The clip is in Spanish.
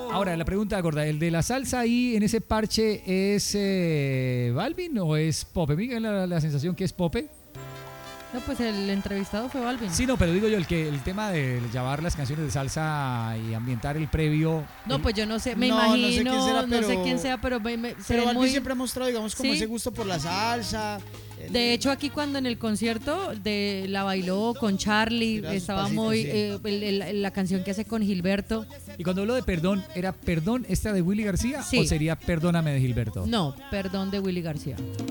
Ahora, la pregunta gorda, ¿el de la salsa ahí en ese parche es Balvin o es Pope? ¿Me da la sensación que es Pope? No, pues el entrevistado fue Balvin. Sí, no, pero digo yo, el tema de llevar las canciones de salsa y ambientar el previo. No, pues yo no sé, me No, imagino, no sé quién será, pero pero se ve Balvin muy... siempre ha mostrado, digamos, como ¿Sí? ese gusto por la salsa. De hecho, aquí cuando en el concierto la bailó con Charlie, Tira sus estaba pasitos, muy... sí. la canción que hace con Gilberto. Y cuando hablo de perdón, ¿era perdón esta de Willy García Sí. o sería perdóname de Gilberto? No, perdón, de Willy García.